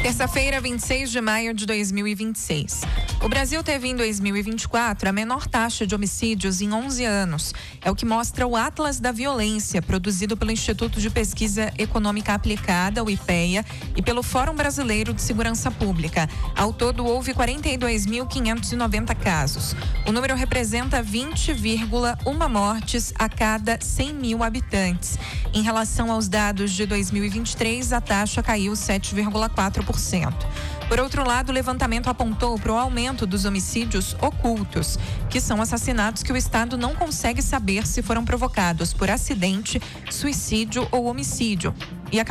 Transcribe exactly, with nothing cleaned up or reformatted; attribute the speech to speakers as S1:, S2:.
S1: Terça-feira, vinte e seis de maio de dois mil e vinte e seis. O Brasil teve em dois mil e vinte e quatro a menor taxa de homicídios em onze anos. É o que mostra o Atlas da Violência, produzido pelo Instituto de Pesquisa Econômica Aplicada, o IPEA, e pelo Fórum Brasileiro de Segurança Pública. Ao todo, houve quarenta e dois mil quinhentos e noventa casos. O número representa vinte vírgula um mortes a cada cem mil habitantes. Em relação aos dados de dois mil e vinte e três, a taxa caiu sete vírgula quatro por cento. Por outro lado, o levantamento apontou para o aumento dos homicídios ocultos, que são assassinatos que o Estado não consegue saber se foram provocados por acidente, suicídio ou homicídio. E a